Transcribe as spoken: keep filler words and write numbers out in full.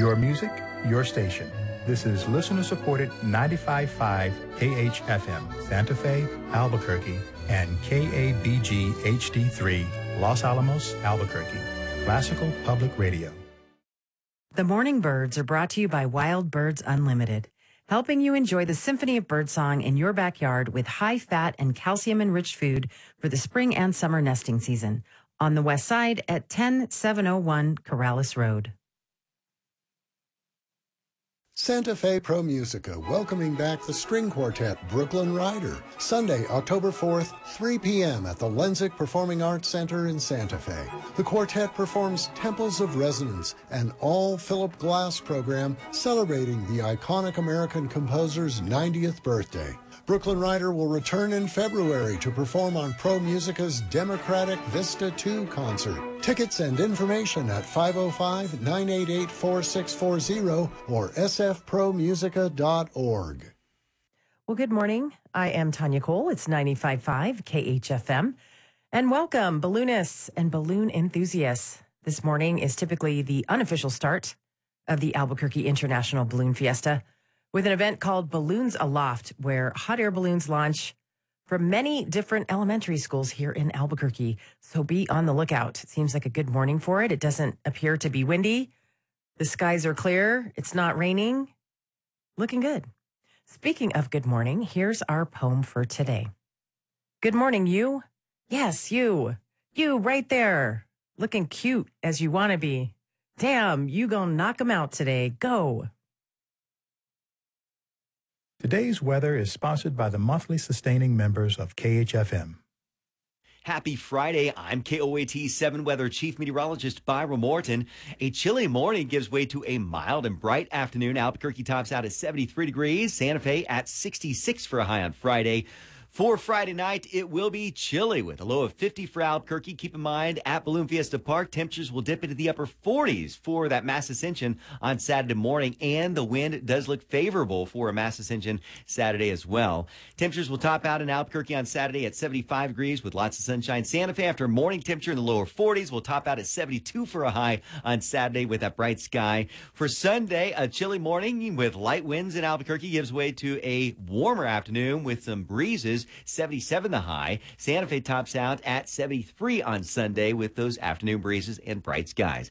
Your music, your station. This is listener-supported ninety-five point five K H F M, Santa Fe, Albuquerque, and K A B G H D three, Los Alamos, Albuquerque. Classical Public Radio. The Morning Birds are brought to you by Wild Birds Unlimited, helping you enjoy the symphony of birdsong in your backyard with high-fat and calcium-enriched food for the spring and summer nesting season. On the west side at ten seven oh one Corrales Road. Santa Fe Pro Musica welcoming back the string quartet Brooklyn Rider, Sunday, October fourth, three p.m. at the Lenzik Performing Arts Center in Santa Fe. The quartet performs Temples of Resonance, an all-Philip Glass program celebrating the iconic American composer's ninetieth birthday. Brooklyn Rider will return in February to perform on Pro Musica's Democratic Vista two concert. Tickets and information at five oh five, nine eight eight, four six four zero or s f pro musica dot org. Well, good morning. I am Tanya Cole. It's ninety-five point five K H F M. And welcome, balloonists and balloon enthusiasts. This morning is typically the unofficial start of the Albuquerque International Balloon Fiesta, with an event called Balloons Aloft, where hot air balloons launch from many different elementary schools here in Albuquerque. So be on the lookout. It seems like a good morning for it. It doesn't appear to be windy. The skies are clear. It's not raining. Looking good. Speaking of good morning, here's our poem for today. Good morning, you. Yes, you. You right there. Looking cute as you want to be. Damn, you gonna knock 'em out today. Go. Today's weather is sponsored by the monthly sustaining members of K H F M. Happy Friday. I'm K O A T seven Weather Chief Meteorologist Byron Morton. A chilly morning gives way to a mild and bright afternoon. Albuquerque tops out at seventy-three degrees. Santa Fe at sixty-six for a high on Friday. For Friday night, it will be chilly with a low of fifty for Albuquerque. Keep in mind, at Balloon Fiesta Park, temperatures will dip into the upper forties for that mass ascension on Saturday morning, and the wind does look favorable for a mass ascension Saturday as well. Temperatures will top out in Albuquerque on Saturday at seventy-five degrees with lots of sunshine. Santa Fe, after a morning temperature in the lower forties, will top out at seventy-two for a high on Saturday with that bright sky. For Sunday, a chilly morning with light winds in Albuquerque gives way to a warmer afternoon with some breezes. seventy-seven the high. Santa Fe tops out at seventy-three on Sunday with those afternoon breezes and bright skies.